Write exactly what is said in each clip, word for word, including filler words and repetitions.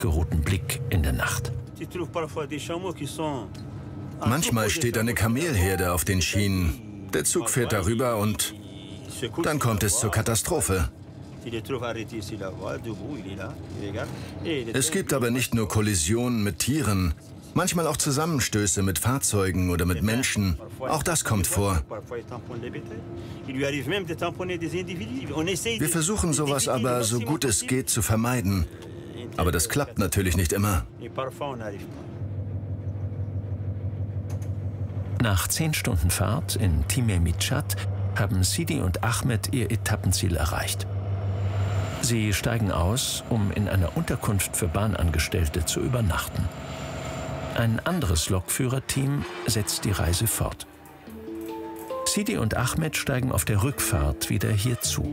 geruhten Blick in der Nacht. Manchmal steht eine Kamelherde auf den Schienen. Der Zug fährt darüber und dann kommt es zur Katastrophe. Es gibt aber nicht nur Kollisionen mit Tieren, manchmal auch Zusammenstöße mit Fahrzeugen oder mit Menschen. Auch das kommt vor. Wir versuchen sowas aber, so gut es geht, zu vermeiden. Aber das klappt natürlich nicht immer. Nach zehn Stunden Fahrt in Timemichat haben Sidi und Ahmed ihr Etappenziel erreicht. Sie steigen aus, um in einer Unterkunft für Bahnangestellte zu übernachten. Ein anderes Lokführerteam setzt die Reise fort. Sidi und Ahmed steigen auf der Rückfahrt wieder hierzu.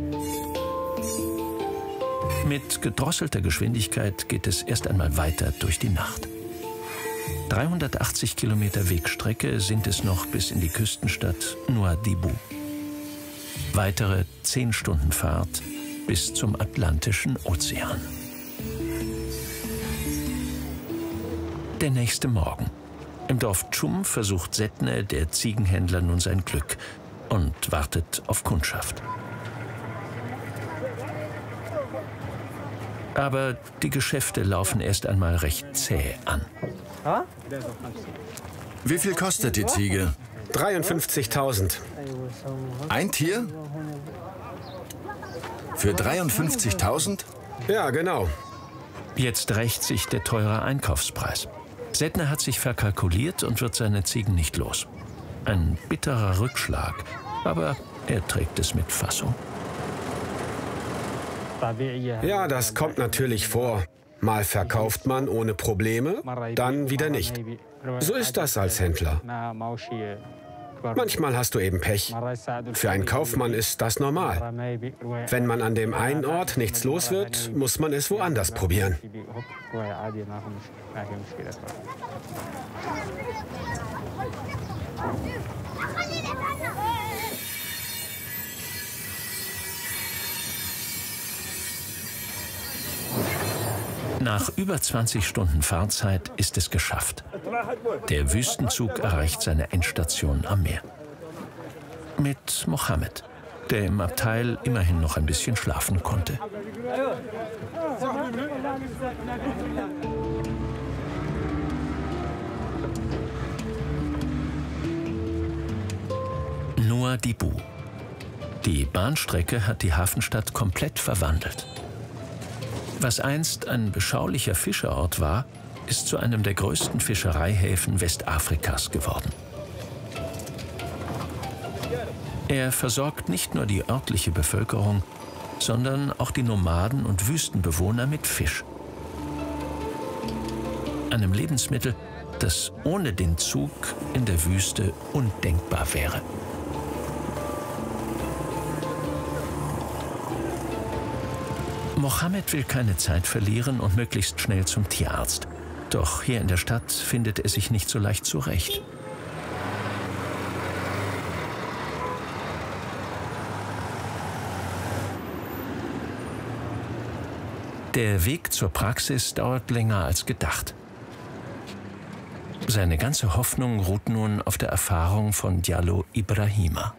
Mit gedrosselter Geschwindigkeit geht es erst einmal weiter durch die Nacht. dreihundertachtzig Kilometer Wegstrecke sind es noch bis in die Küstenstadt Nouadhibou. Weitere zehn Stunden Fahrt bis zum Atlantischen Ozean. Der nächste Morgen. Im Dorf Chum versucht Setne, der Ziegenhändler, nun sein Glück und wartet auf Kundschaft. Aber die Geschäfte laufen erst einmal recht zäh an. Wie viel kostet die Ziege? dreiundfünfzigtausend. Ein Tier? Für dreiundfünfzigtausend? Ja, genau. Jetzt rächt sich der teure Einkaufspreis. Setne hat sich verkalkuliert und wird seine Ziegen nicht los. Ein bitterer Rückschlag, aber er trägt es mit Fassung. Ja, das kommt natürlich vor. Mal verkauft man ohne Probleme, dann wieder nicht. So ist das als Händler. Manchmal hast du eben Pech. Für einen Kaufmann ist das normal. Wenn man an dem einen Ort nichts los wird, muss man es woanders probieren. Nach über zwanzig Stunden Fahrzeit ist es geschafft. Der Wüstenzug erreicht seine Endstation am Meer. Mit Mohammed, der im Abteil immerhin noch ein bisschen schlafen konnte. Nouadhibou. Die Bahnstrecke hat die Hafenstadt komplett verwandelt. Was einst ein beschaulicher Fischerort war, ist zu einem der größten Fischereihäfen Westafrikas geworden. Er versorgt nicht nur die örtliche Bevölkerung, sondern auch die Nomaden und Wüstenbewohner mit Fisch. Einem Lebensmittel, das ohne den Zug in der Wüste undenkbar wäre. Mohammed will keine Zeit verlieren und möglichst schnell zum Tierarzt. Doch hier in der Stadt findet er sich nicht so leicht zurecht. Der Weg zur Praxis dauert länger als gedacht. Seine ganze Hoffnung ruht nun auf der Erfahrung von Diallo Ibrahima.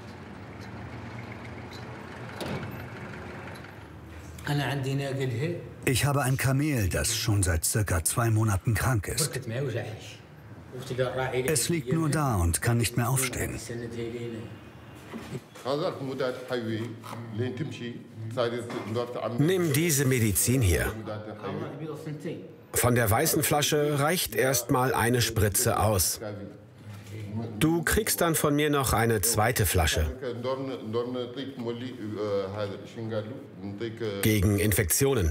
Ich habe ein Kamel, das schon seit circa zwei Monaten krank ist. Es liegt nur da und kann nicht mehr aufstehen. Nimm diese Medizin hier. Von der weißen Flasche reicht erstmal eine Spritze aus. Du kriegst dann von mir noch eine zweite Flasche. Gegen Infektionen.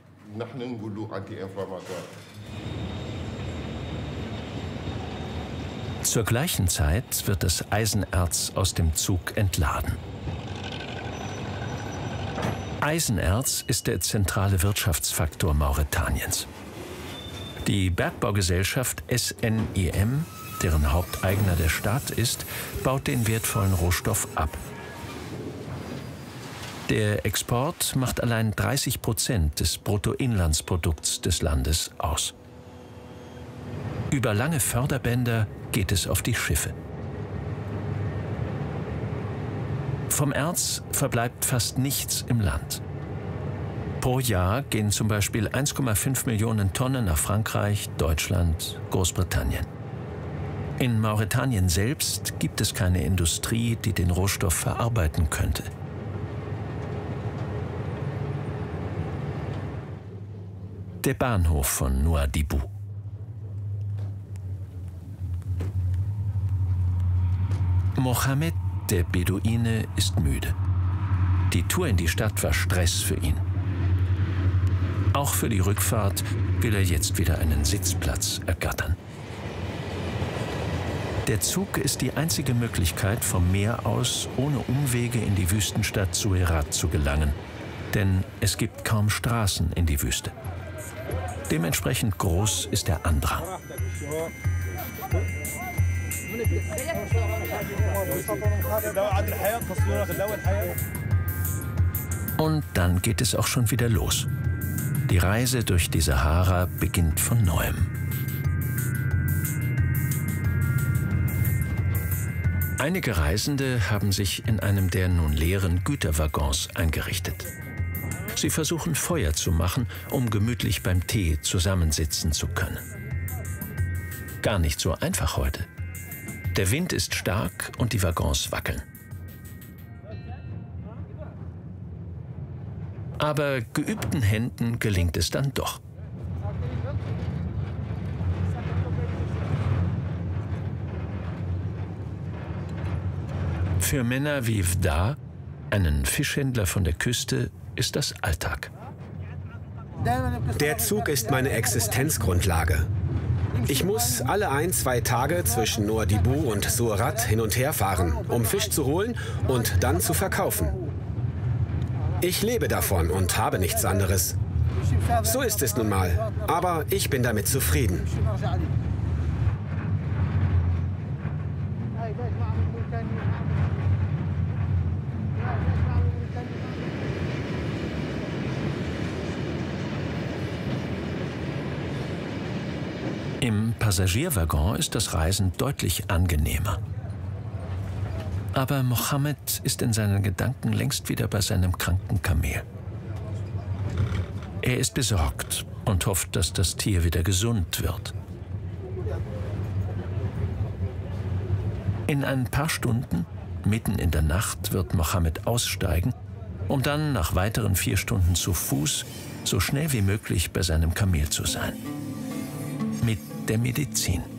Zur gleichen Zeit wird das Eisenerz aus dem Zug entladen. Eisenerz ist der zentrale Wirtschaftsfaktor Mauretaniens. Die Bergbaugesellschaft S N I M, deren Haupteigner der Staat ist, baut den wertvollen Rohstoff ab. Der Export macht allein dreißig Prozent des Bruttoinlandsprodukts des Landes aus. Über lange Förderbänder geht es auf die Schiffe. Vom Erz verbleibt fast nichts im Land. Pro Jahr gehen zum Beispiel eins Komma fünf Millionen Tonnen nach Frankreich, Deutschland, Großbritannien. In Mauretanien selbst gibt es keine Industrie, die den Rohstoff verarbeiten könnte. Der Bahnhof von Nouadhibou. Mohammed, der Beduine, ist müde. Die Tour in die Stadt war Stress für ihn. Auch für die Rückfahrt will er jetzt wieder einen Sitzplatz ergattern. Der Zug ist die einzige Möglichkeit, vom Meer aus ohne Umwege in die Wüstenstadt Suerat zu gelangen. Denn es gibt kaum Straßen in die Wüste. Dementsprechend groß ist der Andrang. Und dann geht es auch schon wieder los. Die Reise durch die Sahara beginnt von neuem. Einige Reisende haben sich in einem der nun leeren Güterwaggons eingerichtet. Sie versuchen Feuer zu machen, um gemütlich beim Tee zusammensitzen zu können. Gar nicht so einfach heute. Der Wind ist stark und die Waggons wackeln. Aber geübten Händen gelingt es dann doch. Für Männer wie Vda, einen Fischhändler von der Küste, ist das Alltag. Der Zug ist meine Existenzgrundlage. Ich muss alle ein, zwei Tage zwischen Nouadhibou und Suerat hin und her fahren, um Fisch zu holen und dann zu verkaufen. Ich lebe davon und habe nichts anderes. So ist es nun mal, aber ich bin damit zufrieden. Im Passagierwaggon ist das Reisen deutlich angenehmer. Aber Mohammed ist in seinen Gedanken längst wieder bei seinem kranken Kamel. Er ist besorgt und hofft, dass das Tier wieder gesund wird. In ein paar Stunden, mitten in der Nacht, wird Mohammed aussteigen, um dann nach weiteren vier Stunden zu Fuß so schnell wie möglich bei seinem Kamel zu sein. Mit der Medizin.